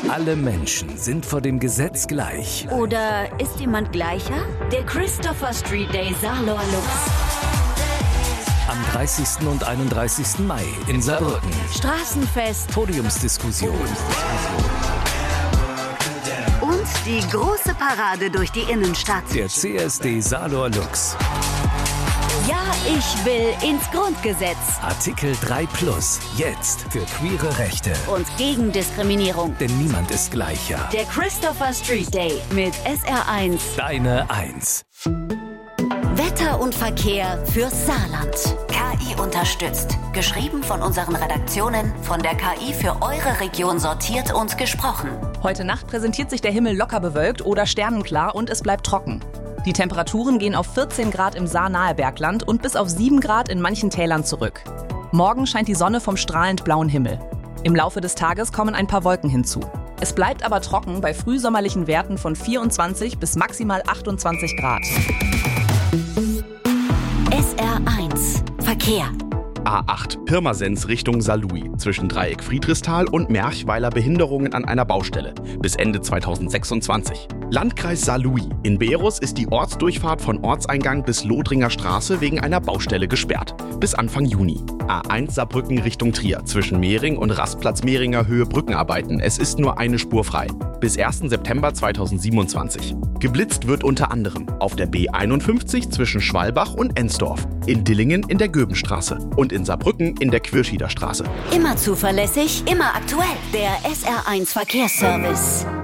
Alle Menschen sind vor dem Gesetz gleich. Oder ist jemand gleicher? Der Christopher Street Day Saarloher Lux. Am 30. und 31. Mai in Saarbrücken. Straßenfest. Podiumsdiskussion. Und die große Parade durch die Innenstadt. Der CSD Saarloher Lux. Ja, ich will ins Grundgesetz. Artikel 3+. Jetzt für queere Rechte. Und gegen Diskriminierung. Denn niemand ist gleicher. Der Christopher Street Day mit SR1. Deine 1. Wetter und Verkehr fürs Saarland. KI unterstützt. Geschrieben von unseren Redaktionen, von der KI für eure Region sortiert und gesprochen. Heute Nacht präsentiert sich der Himmel locker bewölkt oder sternenklar und es bleibt trocken. Die Temperaturen gehen auf 14 Grad im Saarnahe Bergland und bis auf 7 Grad in manchen Tälern zurück. Morgen scheint die Sonne vom strahlend blauen Himmel. Im Laufe des Tages kommen ein paar Wolken hinzu. Es bleibt aber trocken bei frühsommerlichen Werten von 24 bis maximal 28 Grad. SR1 Verkehr. A8 Pirmasens Richtung Saarlouis zwischen Dreieck Friedrichsthal und Merchweiler Behinderungen an einer Baustelle bis Ende 2026. Landkreis Saarlouis. In Beerus ist die Ortsdurchfahrt von Ortseingang bis Lodringer Straße wegen einer Baustelle gesperrt. Bis Anfang Juni. A1 Saarbrücken Richtung Trier zwischen Mehring und Rastplatz Mehringer Höhe Brückenarbeiten. Es ist nur eine Spur frei. Bis 1. September 2027. Geblitzt wird unter anderem auf der B51 zwischen Schwalbach und Ensdorf, in Dillingen in der Göbenstraße und in Saarbrücken in der Quirschieder Straße. Immer zuverlässig, immer aktuell. Der SR1 Verkehrsservice.